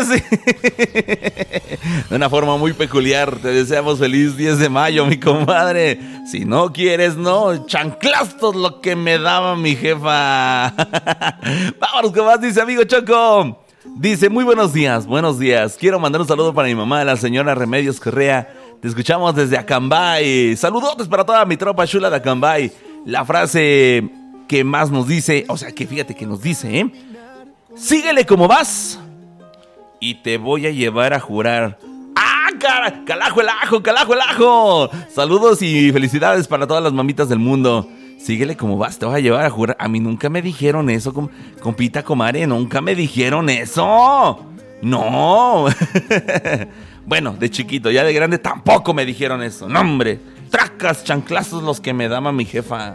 Sí. De una forma muy peculiar, te deseamos feliz 10 de mayo, mi comadre. Si no quieres, no. Chanclastos lo que me daba mi jefa. Vámonos con más, dice amigo Choco. Dice, muy buenos días. Quiero mandar un saludo para mi mamá, la señora Remedios Correa. Te escuchamos desde Acambay. Saludotes para toda mi tropa chula de Acambay. La frase que más nos dice, o sea, que fíjate que nos dice, síguele como vas y te voy a llevar a jurar. ¡Ah, cara! ¡Calajo el ajo, calajo el ajo! Saludos y felicidades para todas las mamitas del mundo. Síguele como vas, te vas a llevar a jurar. A mí nunca me dijeron eso, compita, comadre. Nunca me dijeron eso. No. Bueno, de chiquito, ya de grande tampoco me dijeron eso. No, hombre. Tracas, chanclazos los que me daba mi jefa.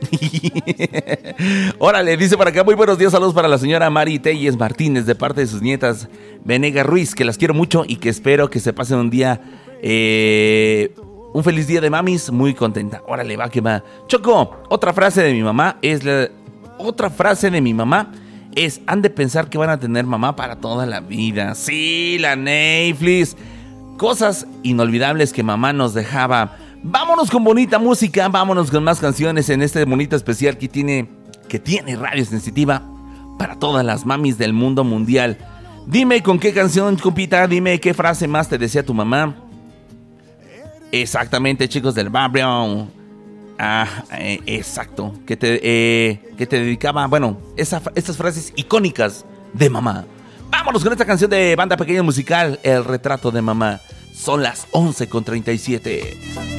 Órale, dice por acá, muy buenos días, saludos para la señora Mari Telles Martínez de parte de sus nietas Venega Ruiz, que las quiero mucho y que espero que se pasen un día, un feliz día de mamis, muy contenta. Órale, va que va. Choco, otra frase de mi mamá es, han de pensar que van a tener mamá para toda la vida. Sí, la Netflix. Cosas inolvidables que mamá nos dejaba. Vámonos con bonita música, vámonos con más canciones en este bonito especial que tiene Radio Sensitiva para todas las mamis del mundo mundial. Dime con qué canción, compita, dime qué frase más te decía tu mamá. Exactamente, chicos del barrio. Exacto, que te dedicaba, bueno, estas frases icónicas de mamá. Vámonos con esta canción de banda pequeña musical, El retrato de mamá. Son las 11:37.